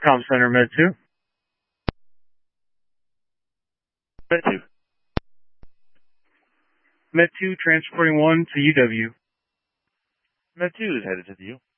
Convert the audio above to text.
Com Center Med 2. Med 2. Med 2 transporting 1 to UW. Med 2 is headed to the U.